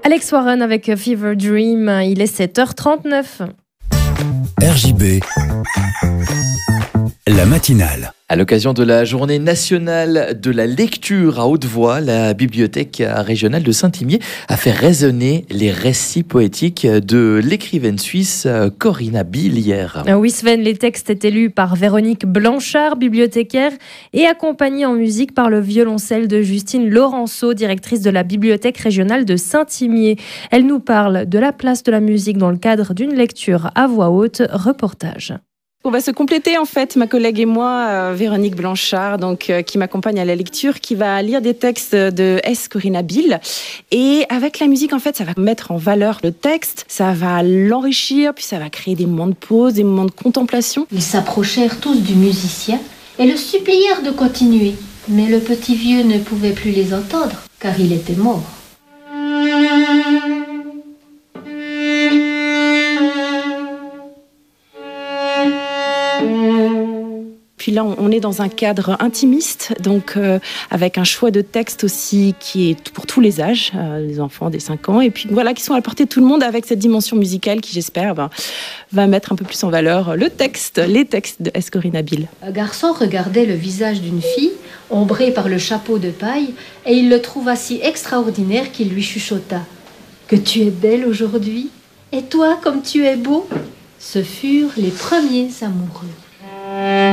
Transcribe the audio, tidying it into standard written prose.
Alex Warren avec Fever Dream, il est 7h39. RJB, la matinale. À l'occasion de la journée nationale de la lecture à haute voix, la bibliothèque régionale de Saint-Imier a fait résonner les récits poétiques de l'écrivaine suisse Corinna Bill hier. Oui Sven, les textes étaient lus par Véronique Blanchard, bibliothécaire, et accompagnés en musique par le violoncelle de Justine Laurenceau, directrice de la bibliothèque régionale de Saint-Imier. Elle nous parle de la place de la musique dans le cadre d'une lecture à voix haute. Reportage. On va se compléter en fait, ma collègue et moi, Véronique Blanchard, qui m'accompagne à la lecture, qui va lire des textes de Corinna Bill. Et avec la musique, en fait, ça va mettre en valeur le texte, ça va l'enrichir, puis ça va créer des moments de pause, des moments de contemplation. Ils s'approchèrent tous du musicien et le supplièrent de continuer. Mais le petit vieux ne pouvait plus les entendre, car il était mort. Puis là, on est dans un cadre intimiste, avec un choix de texte aussi qui est pour tous les âges, les enfants des 5 ans, et puis voilà, qui sont à la portée de tout le monde avec cette dimension musicale qui, j'espère, va mettre un peu plus en valeur les textes de Corinna Bill. Un garçon regardait le visage d'une fille, ombré par le chapeau de paille, et il le trouva si extraordinaire qu'il lui chuchota « Que tu es belle aujourd'hui, et toi comme tu es beau !» Ce furent les premiers amoureux.